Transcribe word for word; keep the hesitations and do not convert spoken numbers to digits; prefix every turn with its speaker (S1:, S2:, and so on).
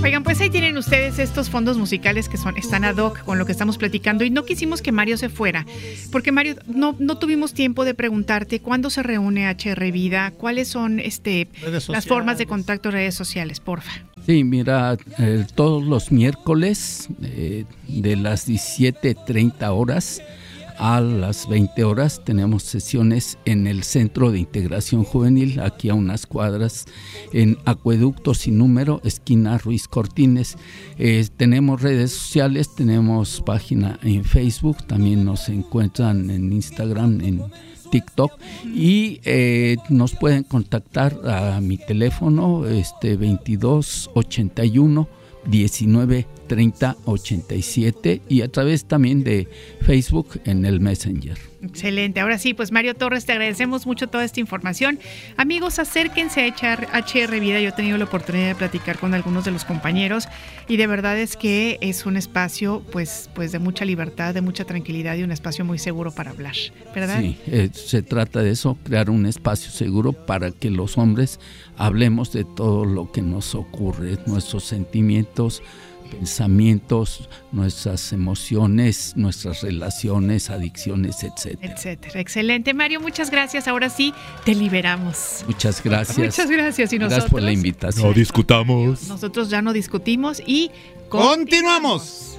S1: Oigan, pues ahí tienen ustedes estos fondos musicales que son están ad hoc con lo que estamos platicando, y no quisimos que Mario se fuera, porque Mario, no, no tuvimos tiempo de preguntarte cuándo se reúne H R Vida, cuáles son este las formas de contacto, redes sociales, porfa.
S2: Sí, mira, eh, todos los miércoles eh, de las diecisiete treinta horas a las veinte horas tenemos sesiones en el Centro de Integración Juvenil, aquí a unas cuadras, en Acueducto Sin Número, esquina Ruiz Cortines. Eh, tenemos redes sociales, tenemos página en Facebook, también nos encuentran en Instagram, en TikTok, y eh, nos pueden contactar a mi teléfono este veintidós ochenta y uno diecinueve treinta ochenta y siete, y a través también de Facebook en el Messenger.
S1: Excelente. Ahora sí, pues Mario Torres, te agradecemos mucho toda esta información. Amigos, acérquense a H R Vida. Yo he tenido la oportunidad de platicar con algunos de los compañeros y de verdad es que es un espacio pues, pues de mucha libertad, de mucha tranquilidad y un espacio muy seguro para hablar, ¿verdad?
S2: Sí, eh, se trata de eso, crear un espacio seguro para que los hombres hablemos de todo lo que nos ocurre, nuestros sentimientos, pensamientos, nuestras emociones, nuestras relaciones, adicciones, etcétera.
S1: Etcétera. Excelente, Mario, muchas gracias. Ahora sí, te liberamos.
S2: Muchas gracias.
S1: Muchas gracias. Y nosotros,
S2: gracias por la invitación.
S3: No discutamos.
S1: Nosotros ya no discutimos y
S3: continuamos.